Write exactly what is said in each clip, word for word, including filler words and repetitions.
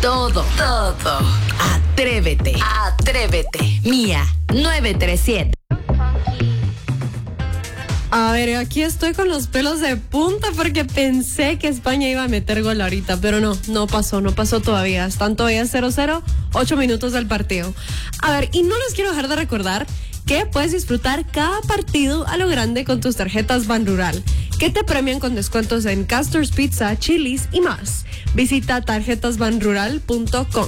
todo, todo. Atrévete, atrévete. Mía nueve tres siete. A ver, aquí estoy con los pelos de punta porque pensé que España iba a meter gol ahorita, pero no, no pasó, no pasó todavía. Están todavía cero cero, ocho minutos del partido. A ver, y no les quiero dejar de recordar que puedes disfrutar cada partido a lo grande con tus tarjetas Banrural, que te premian con descuentos en Castor's Pizza, Chili's y más. Visita tarjetas banrural punto com.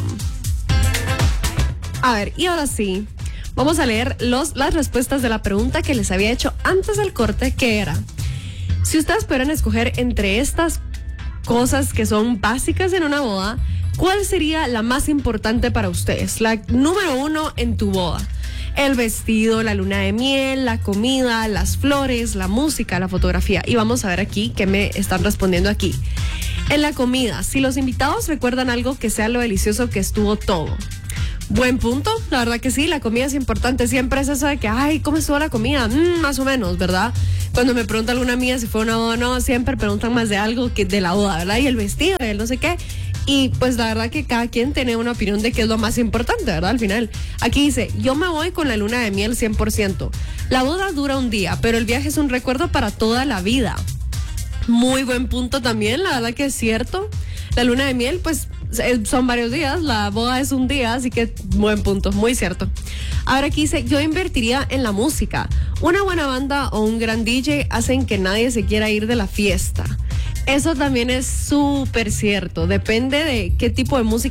A ver, y ahora sí, vamos a leer los, las respuestas de la pregunta que les había hecho antes del corte, que era: si ustedes pudieran escoger entre estas cosas que son básicas en una boda, ¿cuál sería la más importante para ustedes? La número uno en tu boda. El vestido, la luna de miel, la comida, las flores, la música, la fotografía. Y vamos a ver aquí qué me están respondiendo aquí. En la comida, si los invitados recuerdan algo que sea lo delicioso que estuvo todo. Buen punto, la verdad que sí, la comida es importante. Siempre es eso de que, ay, ¿cómo estuvo la comida? Mm, más o menos, ¿verdad? Cuando me pregunta alguna amiga si fue una boda o no, siempre preguntan más de algo que de la boda, ¿verdad? Y el vestido, el no sé qué. Y pues la verdad que cada quien tiene una opinión de qué es lo más importante, ¿verdad? Al final, aquí dice, yo me voy con la luna de miel cien por ciento. La boda dura un día, pero el viaje es un recuerdo para toda la vida. Muy buen punto también, la verdad que es cierto. La luna de miel, pues son varios días, la boda es un día, así que buen punto, muy cierto. Ahora aquí dice, yo invertiría en la música. Una buena banda o un gran D J hacen que nadie se quiera ir de la fiesta. Eso también es súper cierto, depende de qué tipo de música